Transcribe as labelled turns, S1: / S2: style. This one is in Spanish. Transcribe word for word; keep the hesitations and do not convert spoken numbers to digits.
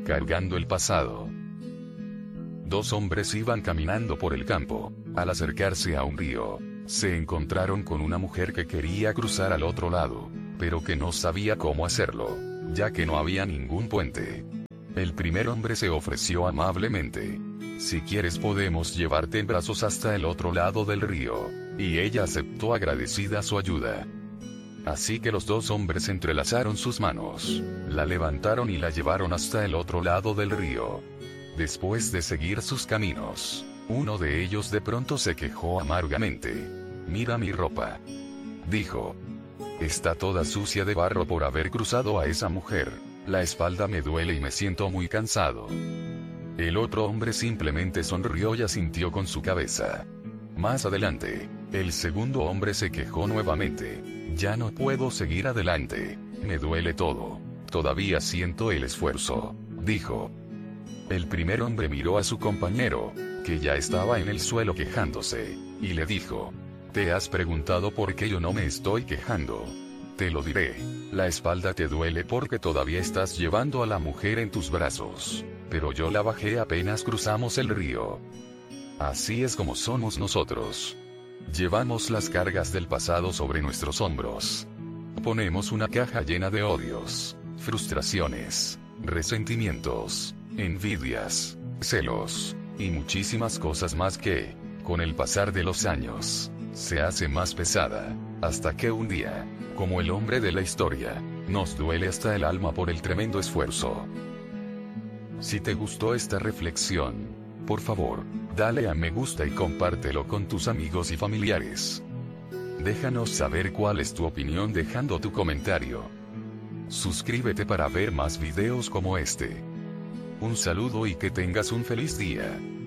S1: cargando el pasado. Dos hombres iban caminando por el campo. Al acercarse a un río, se encontraron con una mujer que quería cruzar al otro lado, pero que no sabía cómo hacerlo, ya que no había ningún puente. El primer hombre se ofreció amablemente. Si quieres podemos llevarte en brazos hasta el otro lado del río, y ella aceptó agradecida su ayuda. Así que los dos hombres entrelazaron sus manos, la levantaron y la llevaron hasta el otro lado del río. Después de seguir sus caminos, uno de ellos de pronto se quejó amargamente. «Mira mi ropa», dijo. «Está toda sucia de barro por haber cruzado a esa mujer. La espalda me duele y me siento muy cansado». El otro hombre simplemente sonrió y asintió con su cabeza. Más adelante, el segundo hombre se quejó nuevamente. «Ya no puedo seguir adelante. Me duele todo. Todavía siento el esfuerzo», dijo. El primer hombre miró a su compañero, que ya estaba en el suelo quejándose, y le dijo: «¿Te has preguntado por qué yo no me estoy quejando? Te lo diré. La espalda te duele porque todavía estás llevando a la mujer en tus brazos, pero yo la bajé apenas cruzamos el río». Así es como somos nosotros. Llevamos las cargas del pasado sobre nuestros hombros. Ponemos una caja llena de odios, frustraciones, resentimientos, envidias, celos, y muchísimas cosas más que, con el pasar de los años, se hace más pesada, hasta que un día, como el hombre de la historia, nos duele hasta el alma por el tremendo esfuerzo. Si te gustó esta reflexión, por favor, dale a me gusta y compártelo con tus amigos y familiares. Déjanos saber cuál es tu opinión dejando tu comentario. Suscríbete para ver más videos como este. Un saludo y que tengas un feliz día.